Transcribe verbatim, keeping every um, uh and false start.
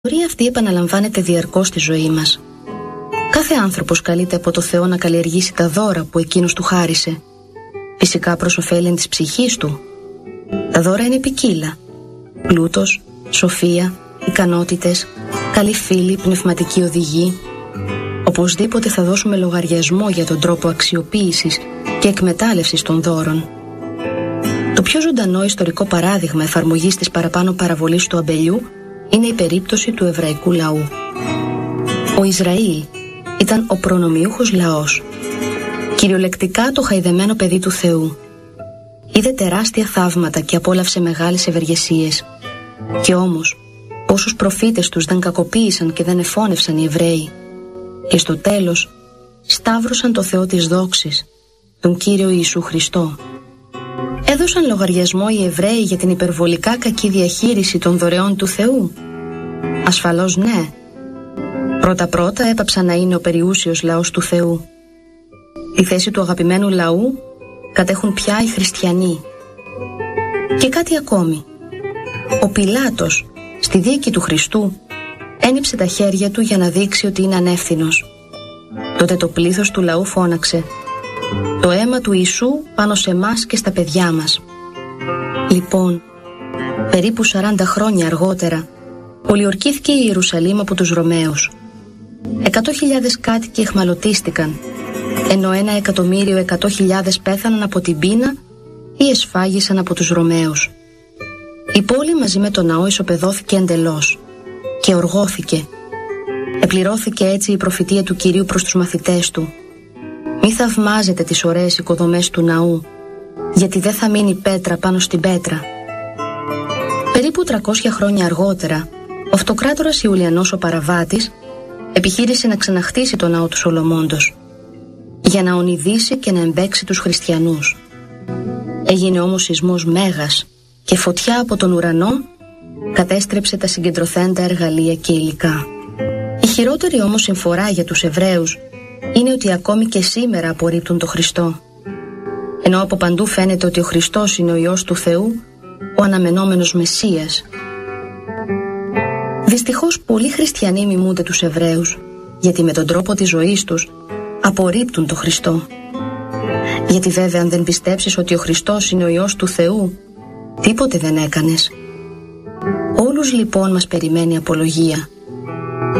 Η ιστορία αυτή επαναλαμβάνεται διαρκώς στη ζωή μας. Κάθε άνθρωπος καλείται από το Θεό να καλλιεργήσει τα δώρα που εκείνος του χάρισε. Φυσικά προς ωφέλιν της ψυχής του. Τα δώρα είναι ποικίλα. Πλούτος, σοφία, ικανότητες, καλοί φίλοι, πνευματική οδηγή. Οπωσδήποτε θα δώσουμε λογαριασμό για τον τρόπο αξιοποίησης και εκμετάλλευσης των δώρων. Το πιο ζωντανό ιστορικό παράδειγμα εφαρμογής της παραπάνω παραβολής του αμπελιού είναι η περίπτωση του εβραϊκού λαού. Ο Ισραήλ ήταν ο προνομιούχος λαός, κυριολεκτικά το χαϊδεμένο παιδί του Θεού. Είδε τεράστια θαύματα και απόλαυσε μεγάλες ευεργεσίες. Και όμως, πόσους προφήτες τους δεν κακοποίησαν και δεν εφώνευσαν οι Εβραίοι. Και στο τέλος, σταύρωσαν το Θεό της δόξης, τον Κύριο Ιησού Χριστό. Έδωσαν λογαριασμό οι Εβραίοι για την υπερβολικά κακή διαχείριση των δωρεών του Θεού? Ασφαλώς ναι. Πρώτα-πρώτα έπαψαν να είναι ο περιούσιος λαός του Θεού. Τη θέση του αγαπημένου λαού κατέχουν πια οι χριστιανοί. Και κάτι ακόμη. Ο Πιλάτος, στη δίκη του Χριστού, ένυψε τα χέρια του για να δείξει ότι είναι ανεύθυνος. Τότε το πλήθος του λαού φώναξε: «Το αίμα του Ιησού πάνω σε μας και στα παιδιά μας». Λοιπόν, περίπου σαράντα χρόνια αργότερα, πολιορκήθηκε η Ιερουσαλήμ από τους Ρωμαίους. Εκατό χιλιάδες κάτοικοι εχμαλωτίστηκαν, ενώ ένα εκατομμύριο εκατό χιλιάδες πέθαναν από την πείνα ή εσφάγισαν από τους Ρωμαίους. Η πόλη μαζί με το ναό ισοπεδώθηκε εντελώς και οργώθηκε. Επληρώθηκε έτσι η προφητεία του Κυρίου προς τους μαθητές του: «Μη θαυμάζετε τις ωραίες οικοδομές του ναού, γιατί δεν θα μείνει πέτρα πάνω στην πέτρα». Περίπου τριακόσια χρόνια αργότερα, ο αυτοκράτορας Ιουλιανός ο Παραβάτης επιχείρησε να ξαναχτίσει το ναό του Σολομώντος, για να ονειδήσει και να εμπαίξει τους χριστιανούς. Έγινε όμως σεισμός μέγας και φωτιά από τον ουρανό κατέστρεψε τα συγκεντρωθέντα εργαλεία και υλικά. Η χειρότερη όμως συμφορά για τους Εβραίους είναι ότι ακόμη και σήμερα απορρίπτουν το Χριστό. Ενώ από παντού φαίνεται ότι ο Χριστός είναι ο Υιός του Θεού, ο αναμενόμενος Μεσσίας. Δυστυχώς πολλοί χριστιανοί μιμούνται τους Εβραίους, γιατί με τον τρόπο της ζωής τους απορρίπτουν το Χριστό. Γιατί βέβαια αν δεν πιστέψεις ότι ο Χριστός είναι ο Υιός του Θεού, τίποτε δεν έκανες. Όλους λοιπόν μας περιμένει απολογία.